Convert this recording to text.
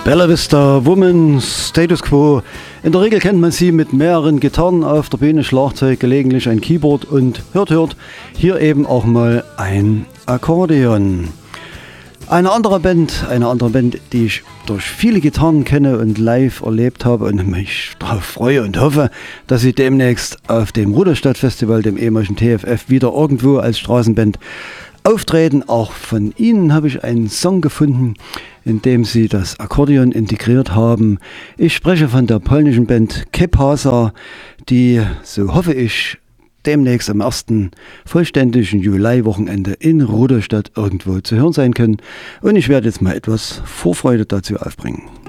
Bella Vista Woman, Status Quo. In der Regel kennt man sie mit mehreren Gitarren auf der Bühne, Schlagzeug, gelegentlich ein Keyboard und hört, hier eben auch mal ein Akkordeon. Eine andere Band, die ich durch viele Gitarren kenne und live erlebt habe und mich darauf freue und hoffe, dass sie demnächst auf dem Rudolstadt-Festival, dem ehemaligen TFF, wieder irgendwo als Straßenband auftreten. Auch von ihnen habe ich einen Song gefunden, in dem sie das Akkordeon integriert haben. Ich spreche von der polnischen Band Kepasa, die, so hoffe ich, demnächst am ersten vollständigen Juliwochenende in Rudolstadt irgendwo zu hören sein können. Und ich werde jetzt mal etwas Vorfreude dazu aufbringen.